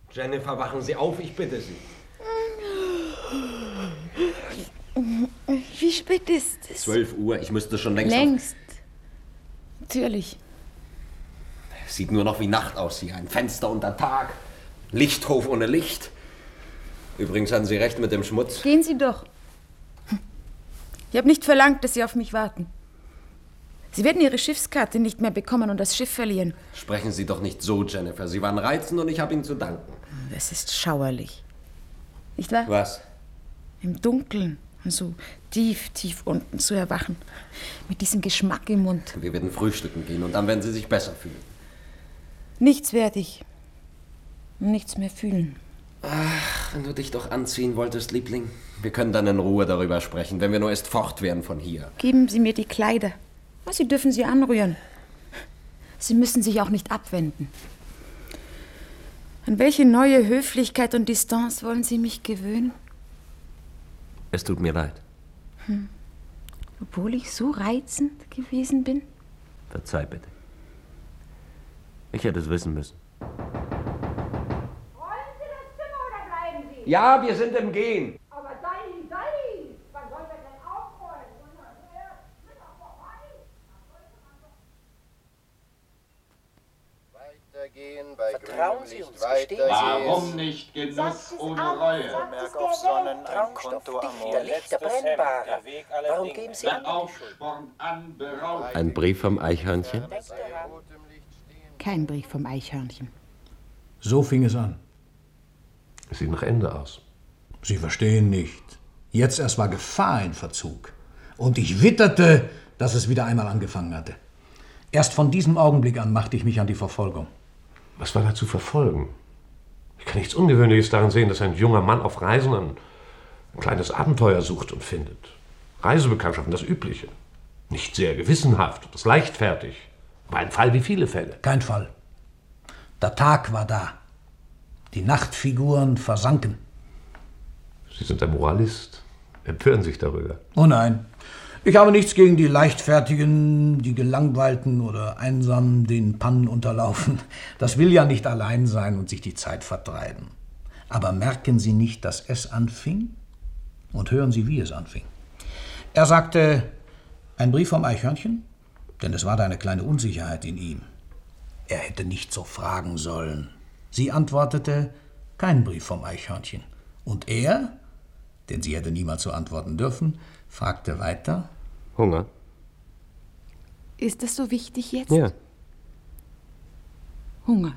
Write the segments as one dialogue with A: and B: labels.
A: Jennifer, wachen Sie auf, ich bitte Sie.
B: Wie spät ist es?
A: 12 Uhr, ich müsste schon längst...
B: Längst. Natürlich.
A: Sieht nur noch wie Nacht aus hier. Ein Fenster unter Tag. Lichthof ohne Licht. Übrigens hatten Sie recht mit dem Schmutz.
B: Gehen Sie doch. Ich habe nicht verlangt, dass Sie auf mich warten. Sie werden Ihre Schiffskarte nicht mehr bekommen und das Schiff verlieren.
A: Sprechen Sie doch nicht so, Jennifer. Sie waren reizend und ich habe Ihnen zu danken.
B: Das ist schauerlich. Nicht wahr?
A: Was?
B: Im Dunkeln und so tief, tief unten zu erwachen. Mit diesem Geschmack im Mund.
A: Wir werden frühstücken gehen und dann werden Sie sich besser fühlen.
B: Nichts werde ich. Nichts mehr fühlen.
A: Ach, wenn du dich doch anziehen wolltest, Liebling. Wir können dann in Ruhe darüber sprechen, wenn wir nur erst fort wären von hier.
B: Geben Sie mir die Kleider. Sie dürfen sie anrühren. Sie müssen sich auch nicht abwenden. An welche neue Höflichkeit und Distanz wollen Sie mich gewöhnen?
A: Es tut mir leid.
B: Obwohl ich so reizend gewesen bin?
A: Verzeih bitte. Ich hätte es wissen müssen.
C: Räumen Sie das Zimmer oder bleiben Sie?
A: Ja, wir sind im Gehen.
C: Aber Sally, Sally, wann soll wir denn aufräumen? Ist doch vorbei.
D: Weitergehen bei
E: Vertrauen
D: grünem
E: Sie
D: Licht,
E: uns, gestehen Sie
F: Warum nicht Genuss ohne Reue?
E: Merk auf Sonnen, ein Konto Amor, Lichter brennbare. Warum geben Sie
F: Wer
E: an?
F: aufspornt an, beraubt.
A: Ein Brief vom Eichhörnchen?
B: Kein Brief vom Eichhörnchen.
G: So fing es an.
H: Es sieht nach Ende aus.
G: Sie verstehen nicht. Jetzt erst war Gefahr in Verzug. Und ich witterte, dass es wieder einmal angefangen hatte. Erst von diesem Augenblick an machte ich mich an die Verfolgung.
H: Was war da zu verfolgen? Ich kann nichts Ungewöhnliches darin sehen, dass ein junger Mann auf Reisen ein kleines Abenteuer sucht und findet. Reisebekanntschaften, das Übliche. Nicht sehr gewissenhaft, das leichtfertig. Aber ein Fall wie viele Fälle.
G: Kein Fall. Der Tag war da. Die Nachtfiguren versanken.
H: Sie sind ein Moralist. Empören sich darüber.
G: Oh nein. Ich habe nichts gegen die Leichtfertigen, die Gelangweilten oder Einsamen, denen Pannen unterlaufen. Das will ja nicht allein sein und sich die Zeit vertreiben. Aber merken Sie nicht, dass es anfing? Und hören Sie, wie es anfing. Er sagte, ein Brief vom Eichhörnchen? Denn es war da eine kleine Unsicherheit in ihm. Er hätte nicht so fragen sollen. Sie antwortete, kein Brief vom Eichhörnchen. Und er, denn sie hätte niemals so antworten dürfen, fragte weiter.
A: Hunger?
B: Ist das so wichtig jetzt?
A: Ja.
B: Hunger.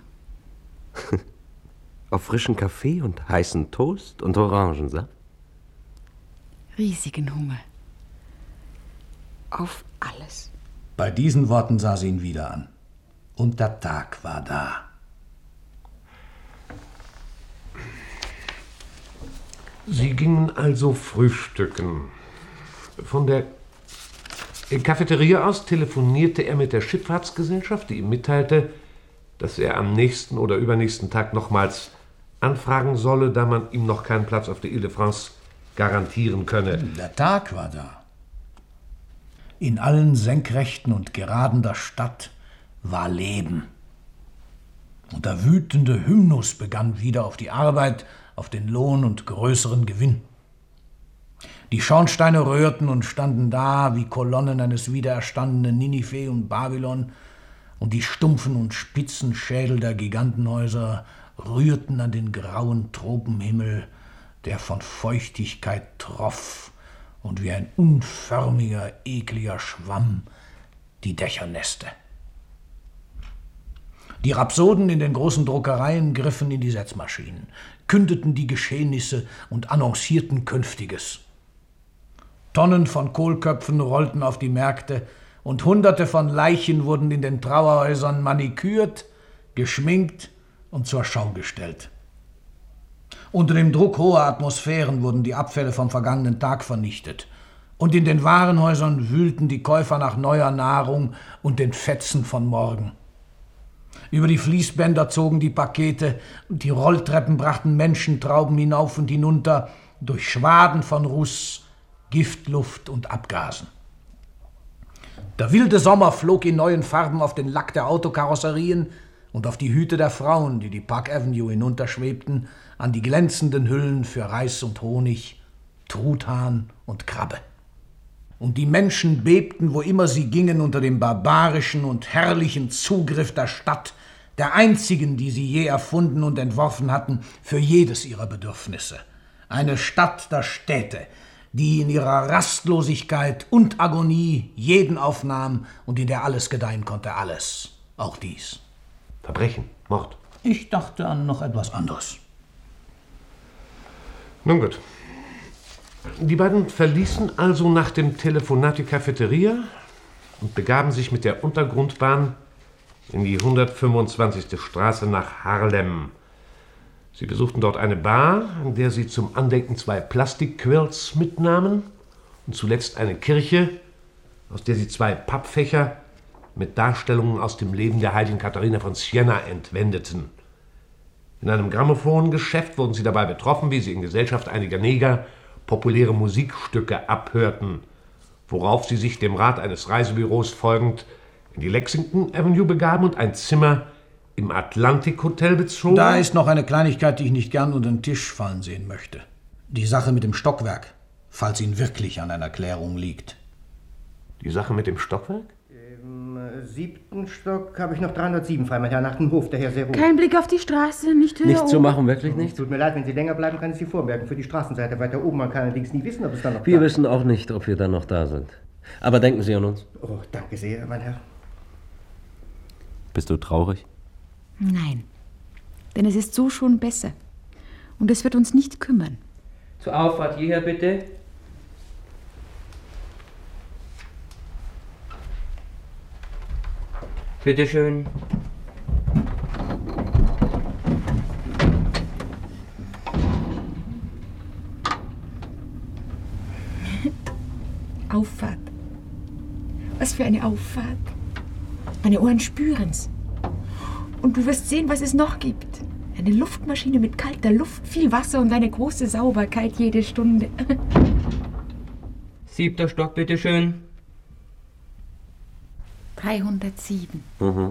A: Auf frischen Kaffee und heißen Toast und Orangensaft?
B: Riesigen Hunger. Auf alles.
G: Bei diesen Worten sah sie ihn wieder an. Und der Tag war da.
H: Sie gingen also frühstücken. Von der Cafeteria aus telefonierte er mit der Schifffahrtsgesellschaft, die ihm mitteilte, dass er am nächsten oder übernächsten Tag nochmals anfragen solle, da man ihm noch keinen Platz auf der Ile-de-France garantieren könne.
G: Der Tag war da. In allen Senkrechten und Geraden der Stadt war Leben. Und der wütende Hymnus begann wieder auf die Arbeit, auf den Lohn und größeren Gewinn. Die Schornsteine röhrten und standen da wie Kolonnen eines wiedererstandenen Ninive und Babylon, und die stumpfen und spitzen Schädel der Gigantenhäuser rührten an den grauen Tropenhimmel, der von Feuchtigkeit troff und wie ein unförmiger, ekliger Schwamm die Dächer nässte. Die Rhapsoden in den großen Druckereien griffen in die Setzmaschinen, kündeten die Geschehnisse und annoncierten Künftiges. Tonnen von Kohlköpfen rollten auf die Märkte und Hunderte von Leichen wurden in den Trauerhäusern manikürt, geschminkt und zur Schau gestellt. Unter dem Druck hoher Atmosphären wurden die Abfälle vom vergangenen Tag vernichtet. Und in den Warenhäusern wühlten die Käufer nach neuer Nahrung und den Fetzen von morgen. Über die Fließbänder zogen die Pakete, und die Rolltreppen brachten Menschentrauben hinauf und hinunter durch Schwaden von Ruß, Giftluft und Abgasen. Der wilde Sommer flog in neuen Farben auf den Lack der Autokarosserien und auf die Hüte der Frauen, die die Park Avenue hinunterschwebten, an die glänzenden Hüllen für Reis und Honig, Truthahn und Krabbe. Und die Menschen bebten, wo immer sie gingen, unter dem barbarischen und herrlichen Zugriff der Stadt, der einzigen, die sie je erfunden und entworfen hatten, für jedes ihrer Bedürfnisse. Eine Stadt der Städte, die in ihrer Rastlosigkeit und Agonie jeden aufnahm und in der alles gedeihen konnte, alles, auch dies.
H: Verbrechen, Mord.
G: Ich dachte an noch etwas anderes.
H: Nun gut. Die beiden verließen also nach dem Telefonat die Cafeteria und begaben sich mit der Untergrundbahn in die 125. Straße nach Harlem. Sie besuchten dort eine Bar, in der sie zum Andenken 2 Plastikquills mitnahmen und zuletzt eine Kirche, aus der sie 2 Pappfächer mit Darstellungen aus dem Leben der heiligen Katharina von Siena entwendeten. In einem Grammophongeschäft wurden sie dabei betroffen, wie sie in Gesellschaft einiger Neger populäre Musikstücke abhörten, worauf sie sich dem Rat eines Reisebüros folgend in die Lexington Avenue begaben und ein Zimmer im Atlantic Hotel bezogen.
G: Da ist noch eine Kleinigkeit, die ich nicht gern unter den Tisch fallen sehen möchte. Die Sache mit dem Stockwerk, falls Ihnen wirklich an einer Klärung liegt.
H: Die Sache mit dem Stockwerk?
D: Im 7. Stock habe ich noch 307 frei, mein Herr, nach dem Hof, der Herr sehr ruhig.
B: Kein Blick auf die Straße, nicht höher
A: Nichts zu
B: oben.
A: machen, wirklich nicht?
D: Tut mir leid, wenn Sie länger bleiben, kann ich Sie vormerken für die Straßenseite weiter oben. Man kann allerdings nie wissen, ob es dann noch
A: Wir
D: da ist.
A: wissen auch nicht, ob wir dann noch da sind. Aber denken Sie an uns.
D: Oh, danke sehr, mein Herr.
A: Bist du traurig?
B: Nein, denn es ist so schon besser. Und es wird uns nicht kümmern.
E: Zur Auffahrt hierher bitte. Bitte schön.
B: Auffahrt. Was für eine Auffahrt. Meine Ohren spüren's. Und du wirst sehen, was es noch gibt. Eine Luftmaschine mit kalter Luft, viel Wasser und eine große Sauberkeit jede Stunde.
E: 7. Stock, bitte schön.
B: 307.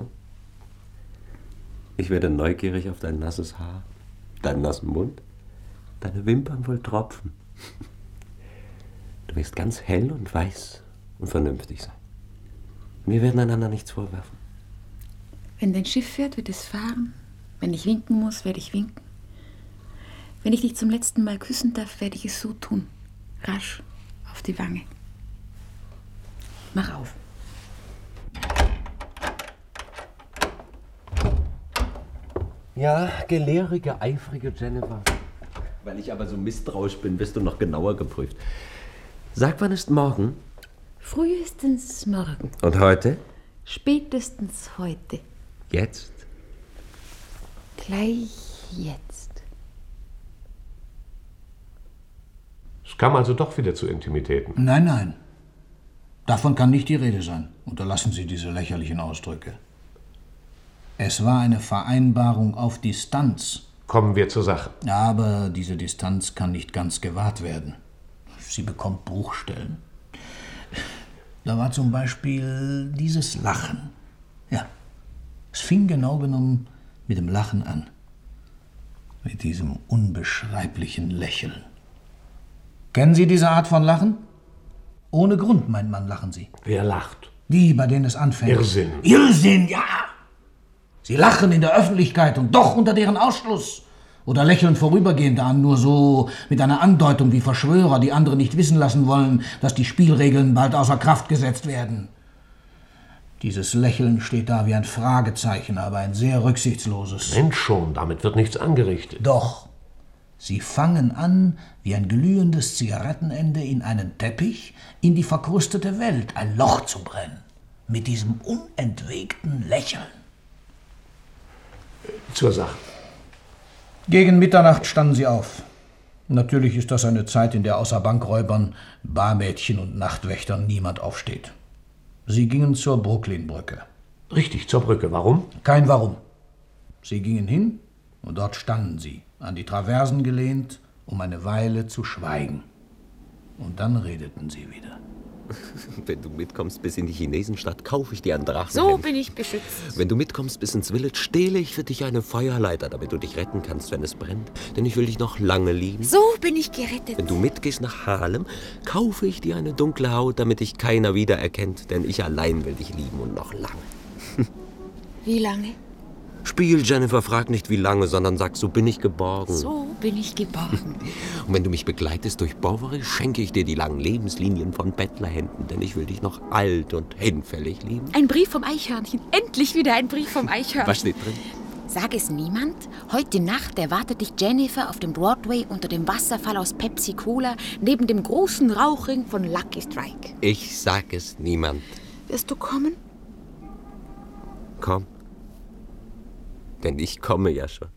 A: Ich werde neugierig auf dein nasses Haar, deinen nassen Mund, deine Wimpern voll Tropfen. Du wirst ganz hell und weiß und vernünftig sein. Wir werden einander nichts vorwerfen.
B: Wenn dein Schiff fährt, wird es fahren. Wenn ich winken muss, werde ich winken. Wenn ich dich zum letzten Mal küssen darf, werde ich es so tun. Rasch auf die Wange. Mach auf.
A: Ja, gelehrige, eifrige Jennifer. Weil ich aber so misstrauisch bin, wirst du noch genauer geprüft. Sag, wann ist morgen?
B: Frühestens morgen.
A: Und heute?
B: Spätestens heute.
A: Jetzt?
B: Gleich jetzt.
H: Es kam also doch wieder zu Intimitäten.
G: Nein, nein. Davon kann nicht die Rede sein. Unterlassen Sie diese lächerlichen Ausdrücke. Es war eine Vereinbarung auf Distanz.
H: Kommen wir zur Sache.
G: Aber diese Distanz kann nicht ganz gewahrt werden. Sie bekommt Bruchstellen. Da war zum Beispiel dieses Lachen. Ja, es fing genau genommen mit dem Lachen an. Mit diesem unbeschreiblichen Lächeln. Kennen Sie diese Art von Lachen? Ohne Grund, meint man, lachen Sie.
H: Wer lacht?
G: Die, bei denen es anfängt.
H: Irrsinn.
G: Irrsinn, ja! Sie lachen in der Öffentlichkeit und doch unter deren Ausschluss. Oder lächeln vorübergehend an, nur so mit einer Andeutung wie Verschwörer, die andere nicht wissen lassen wollen, dass die Spielregeln bald außer Kraft gesetzt werden. Dieses Lächeln steht da wie ein Fragezeichen, aber ein sehr rücksichtsloses.
H: Mensch schon, damit wird nichts angerichtet.
G: Doch, sie fangen an, wie ein glühendes Zigarettenende in einen Teppich, in die verkrustete Welt ein Loch zu brennen. Mit diesem unentwegten Lächeln.
H: Zur Sache.
G: Gegen Mitternacht standen sie auf. Natürlich ist das eine Zeit, in der außer Bankräubern, Barmädchen und Nachtwächtern niemand aufsteht. Sie gingen zur Brooklyn-Brücke.
H: Richtig, zur Brücke. Warum?
G: Kein Warum. Sie gingen hin und dort standen sie, an die Traversen gelehnt, um eine Weile zu schweigen. Und dann redeten sie wieder.
A: Wenn du mitkommst bis in die Chinesenstadt, kaufe ich dir ein Drachenhemd.
B: So bin ich beschützt.
A: Wenn du mitkommst bis ins Village, stehle ich für dich eine Feuerleiter, damit du dich retten kannst, wenn es brennt. Denn ich will dich noch lange lieben.
B: So bin ich gerettet.
A: Wenn du mitgehst nach Harlem, kaufe ich dir eine dunkle Haut, damit dich keiner wiedererkennt. Denn ich allein will dich lieben und noch lange.
B: Wie lange?
A: Spiel, Jennifer, frag nicht wie lange, sondern sag, so bin ich geborgen.
B: So bin ich geborgen.
A: Und wenn du mich begleitest durch Bovary, schenke ich dir die langen Lebenslinien von Bettlerhänden, denn ich will dich noch alt und hinfällig lieben.
B: Ein Brief vom Eichhörnchen. Endlich wieder ein Brief vom Eichhörnchen.
A: Was steht drin?
B: Sag es niemand. Heute Nacht erwartet dich Jennifer auf dem Broadway unter dem Wasserfall aus Pepsi Cola neben dem großen Rauchring von Lucky Strike.
A: Ich sag es niemand.
B: Wirst du kommen?
A: Komm. Denn ich komme ja schon.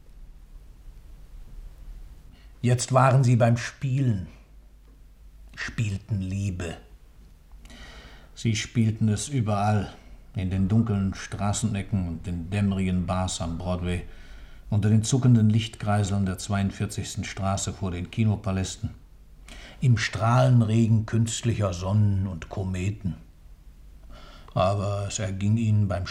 G: Jetzt waren sie beim Spielen, spielten Liebe. Sie spielten es überall, in den dunklen Straßenecken und den dämmerigen Bars am Broadway, unter den zuckenden Lichtkreiseln der 42. Straße vor den Kinopalästen, im Strahlenregen künstlicher Sonnen und Kometen. Aber es erging ihnen beim